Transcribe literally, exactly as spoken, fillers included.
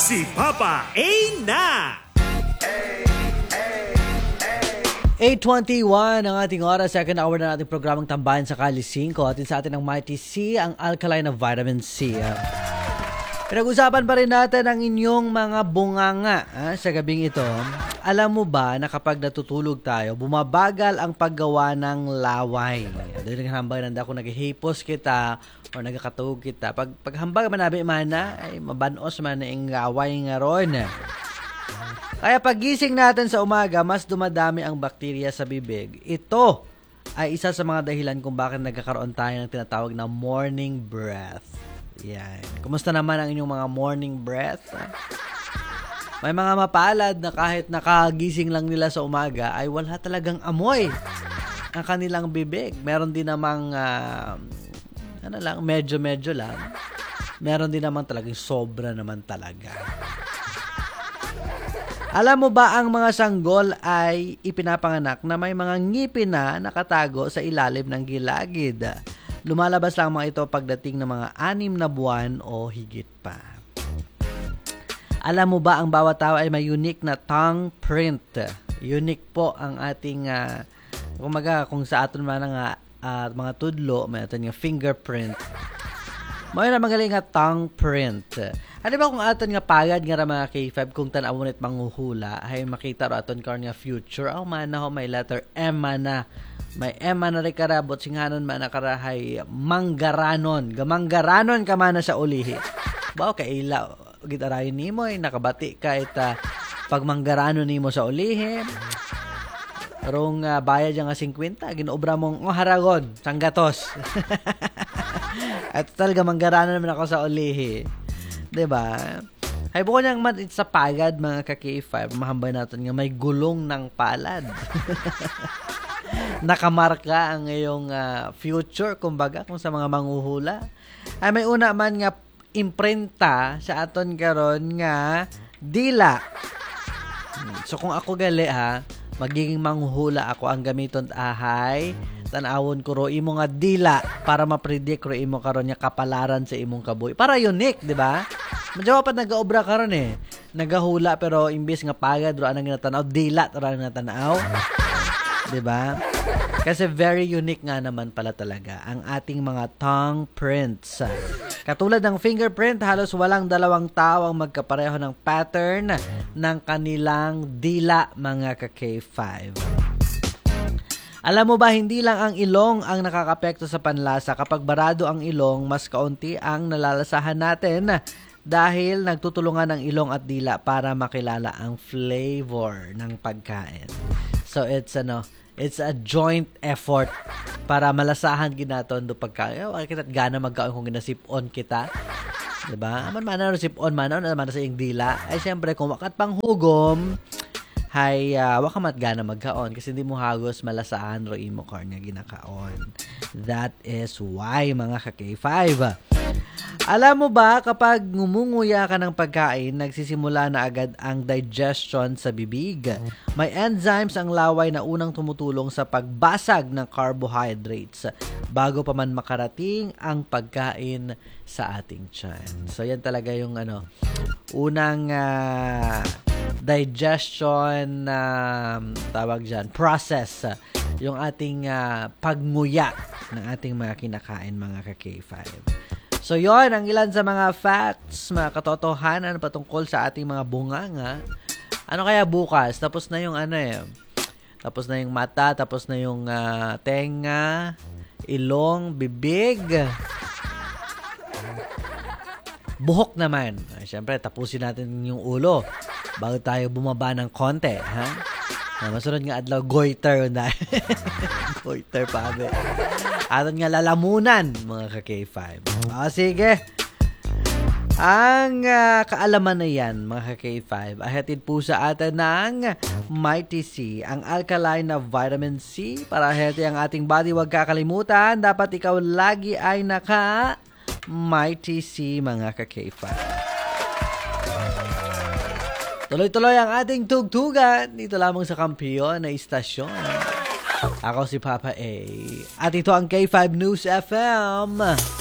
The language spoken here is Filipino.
Si Papa A na! eight twenty-one ang ating oras, second hour na nating programang Tambayan sa Kali five. Atin sa atin ng Mighty C, ang alkaline na vitamin C. Pinag-usapan pa rin natin ang inyong mga bunganga ha, sa gabing ito. Alam mo ba na kapag natutulog tayo, bumabagal ang paggawa ng laway? Doon naghambag nanda kung naghihipos kita o nagkatulog kita. Pag paghambag manabi mana, ay mabanos man na yung laway nga ron. Kaya pagising natin sa umaga, mas dumadami ang bakterya sa bibig. Ito ay isa sa mga dahilan kung bakit nagkakaroon tayo ng tinatawag na morning breath. Yan. Kumusta naman ang inyong mga morning breath? May mga mapalad na kahit nakagising lang nila sa umaga ay wala talagang amoy ang kanilang bibig. Meron din namang uh, ano lang, medyo-medyo lang. Meron din naman talagang sobra naman talaga. Alam mo ba ang mga sanggol ay ipinapanganak na may mga ngipin na nakatago sa ilalim ng gilagid. Lumalabas lang mga ito pagdating ng mga anim na buwan o higit pa. Alam mo ba ang bawat tao ay may unique na tongue print? Unique po ang ating, uh, kumaga, kung sa aton man nga uh, mga tudlo, may aton nga fingerprint. May na magaling nga tongue print. Ano ba kung aton nga pagad nga mga K five kung tan-awon it manghuhula ay makita ro aton karon nga future aw man na may letter M na may M na ri karabot singanon man nakarahay manggaranon gamanggaranon ka man sa ulihi bao kay ila gitarayon nimo ay nakabati ka ita pag manggaranon nimo sa ulihi rong uh, bayad nga fifty ginobra mong oh haragon sanggatos at talaga manggaranon naman ako sa ulihi. Diba? Hay buko niyang mat sa pagad mga ka-K five, mahambay natin nga may gulong ng palad. Nakamarka ang iyong uh, future, kumbaga, kung sa mga manghuhula. Ay may una man nga imprenta sa aton karon nga dila. So kung ako gali ha, magiging manghuhula ako, ang gamiton ahay tanawon ko ro imo nga dila para ma-predict ro imo karon nga kapalaran sa imong kabuhi. Para unique, di ba? Madyawa pa nagaobra karon eh. Nagahula pero imbis nga pagad ro anang ginatanaw, dila ra nga tanaw. Di ba? Kasi very unique nga naman pala talaga ang ating mga tongue prints. Katulad ng fingerprint, halos walang dalawang tao ang magkapareho ng pattern ng kanilang dila mga ka-K five. Alam mo ba, hindi lang ang ilong ang nakakapekto sa panlasa. Kapag barado ang ilong, mas kaunti ang nalalasahan natin dahil nagtutulungan ang ilong at dila para makilala ang flavor ng pagkain. So it's ano, it's a joint effort para malasahan ginaton do pagkain. Oh, kita gana magkaon kung ginasip-on kita. Diba? Aman man na sip-on man na man sa iyong dila. Ay siyempre kung wakat pang hugom, hay uh, wakamat gana magkaon kasi hindi mo hagos malasahan ro imo karnya ginakaon. That is why mga ka-K five. Alam mo ba kapag ngumunguya ka ng pagkain, nagsisimula na agad ang digestion sa bibig. May enzymes ang laway na unang tumutulong sa pagbasag ng carbohydrates bago pa man makarating ang pagkain sa ating tiyan. So yan talaga yung ano, unang uh, digestion um, tawag dyan, process uh, yung ating uh, pagnguya ng ating mga kinakain mga ka-K five. So yon ang ilan sa mga facts, mga katotohanan patungkol sa ating mga bunganga. Ano kaya bukas? Tapos na yung ano eh. Tapos na yung mata, tapos na yung uh, tenga, ilong, bibig. Buhok naman. Ay, syempre, tapusin natin yung ulo bago tayo bumaba ng konti. Ha? Na masunod nga adlaw, goiter. Goiter pa. Aton nga lalamunan, mga ka-K five. O, sige. Ang uh, kaalaman na yan, mga ka-K five, ay hatid po sa atin ng Mighty C, ang alkaline na vitamin C. Para healthy ang ating body, huwag kakalimutan, dapat ikaw lagi ay naka Mighty C, mga ka-K five. Tuloy-tuloy ang ating tugtugan dito lamang sa Kampiyon na istasyon. Ako si Papa A. At ito ang K five News F M.